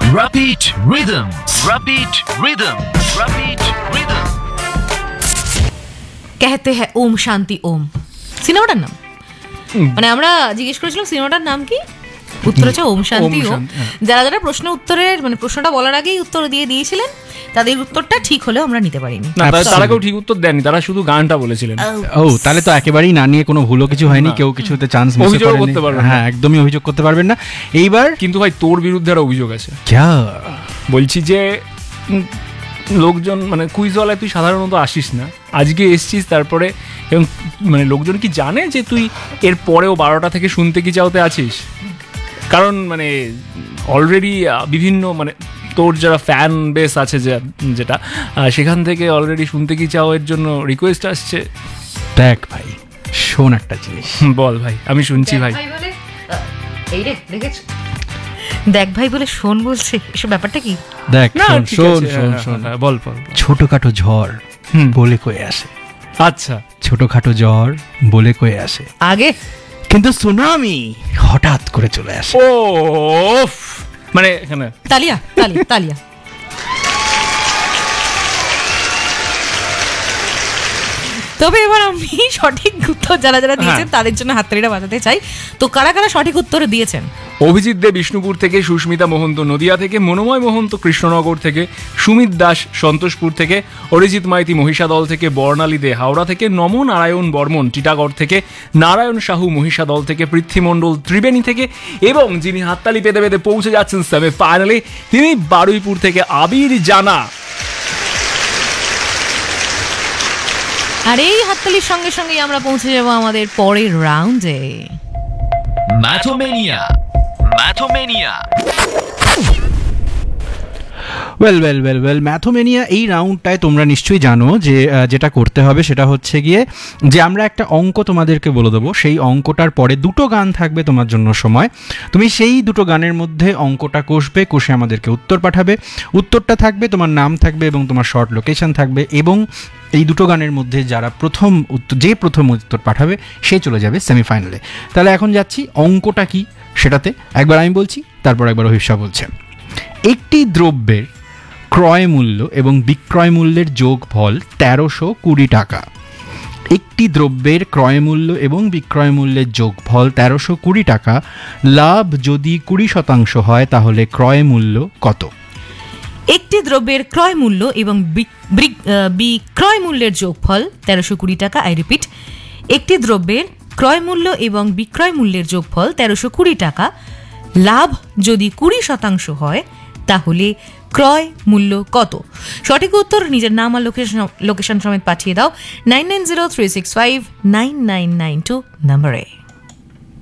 Rapid Rhythm. Rapid Rhythm. Rapid Rhythm. कहते हैं ওম শান্তি ওম সিনেমাটার নাম, মানে আমরা জিজ্ঞেস করেছিলাম সিনেমাটার নাম কি, উত্তর হচ্ছে ওম শান্তি ওম। যারা যারা প্রশ্ন উত্তরের মানে প্রশ্নটা বলার আগেই উত্তর দিয়ে দিয়েছিলেন তাদের উত্তরটা ঠিক হলেও আমরা নিতে পারিনি। না, তারা কেউ ঠিক উত্তর দেননি, তারা শুধু গানটা বলেছিলেন। ও তাহলে তো একেবারেই না নিয়ে কোনো ভুলও কিছু হয়নি, কেউ কিছুতে চান্স মিস করতে পারবে না। হ্যাঁ, একদমই অভিযোগ করতে পারবেন না। এইবার কিন্তু ভাই তোর বিরুদ্ধে একটা অভিযোগ আছে। বলছি যে লোকজন মানে কুইজওয়ালায় তুই সাধারণত আসিস না, আজকে এসছিস, তারপরে এবং মানে লোকজন কি জানে যে তুই এর পরেও 12টা থেকে শুনতে কি চাওতে আছিস? কারণ মানে অলরেডি বিভিন্ন মানে তোর যারা ফ্যান বেস আছে যেটা সেখান থেকে অলরেডি শুনতে কি চাও এর জন্য রিকোয়েস্ট আসছে। দেখ ভাই, শোন একটা জিনিস। বল ভাই, আমি শুনছি ভাই। এই রে দেখেছ, দেখ ভাই বলে শোন বলছে, এসব ব্যাপারটা কি? দেখ শোন শোন শোন, বল। ছোটখাটো ঝড় বলে কয়ে আসে। আচ্ছা, ছোটখাটো ঝড় বলে কয়ে আসে আগে, কিন্তু সুনামি হঠাৎ করে চলে আসে। ও মানে এখানে তালিয়া তালিয়া তালিয়া। তবে এবার আমি সঠিক উত্তর যারা যারা দিয়েছেন তাদের জন্য হাততালিটা বাজাতে চাই। তো কারা কারা সঠিক উত্তর দিয়েছেন? অভিজিৎ দে বিষ্ণুপুর থেকে, সুস্মিতা মোহন্ত নদিয়া থেকে, মনোময় মোহন্ত কৃষ্ণনগর থেকে, সুমিত দাস সন্তোষপুর থেকে, অরিজিৎ মাইতি মহিষাদল থেকে, বর্ণালী দে হাওড়া থেকে, নম নারায়ণ বর্মন টিটাগড় থেকে, নারায়ণ সাহু মহিষাদল থেকে, পৃথ্বীমণ্ডল ত্রিবেণী থেকে, এবং যিনি হাততালি পেতে পেতে পৌঁছে যাচ্ছেন সেমি ফাইনালে তিনি বারুইপুর থেকে আবির জানা। আর এই হাততালির সঙ্গে সঙ্গেই আমরা পৌঁছে যাব আমাদের পরের রাউন্ডে। Mathomania. Mathomania. ওয়েল ম্যাথোমেনিয়া এই রাউন্ডটায় তোমরা নিশ্চয়ই জানো যে যেটা করতে হবে সেটা হচ্ছে গিয়ে যে আমরা একটা অঙ্ক তোমাদেরকে বলে দেবো, সেই অঙ্কটার পরে দুটো গান থাকবে তোমার জন্য সময়, তুমি সেই দুটো গানের মধ্যে অঙ্কটা কষে আমাদেরকে উত্তর পাঠাবে। উত্তরটা থাকবে, তোমার নাম থাকবে এবং তোমার শর্ট লোকেশন থাকবে, এবং এই দুটো গানের মধ্যে যারা প্রথম উত্তর পাঠাবে সে চলে যাবে সেমিফাইনালে। তাহলে এখন যাচ্ছি অঙ্কটা কি সেটাতে। একবার আমি বলছি, তারপর একবার অভিষা বলছে। একটি দ্রব্যের ক্রয় মূল্য এবং বিক্রয় মূল্যের যোগফল 1320 টাকা। একটি দ্রব্যের ক্রয় মূল্য এবং বিক্রয় মূল্যের যোগফল 1320 টাকা। লাভ যদি 20% হয় তাহলে ক্রয় মূল্য কত? একটি দ্রব্যের ক্রয় মূল্য এবং বিক্রয় মূল্যের যোগফল 1320 টাকা। আই রিপিট, একটি দ্রব্যের ক্রয় মূল্য এবং বিক্রয় মূল্যের যোগফল 1320 টাকা। লাভ যদি 20% হয় তাহলে ক্রয় মূল্য কত? সঠিক উত্তর নিজের নাম আর লোকেশন সমেত পাঠিয়ে দাও 9903659992 নম্বরে।